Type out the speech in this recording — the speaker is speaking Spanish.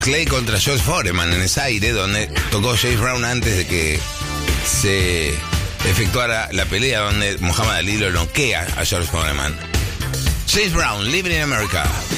Clay contra George Foreman en ese aire, donde tocó James Brown antes de que se efectuara la pelea, donde Muhammad Ali lo noquea a George Foreman. James Brown, Living in America.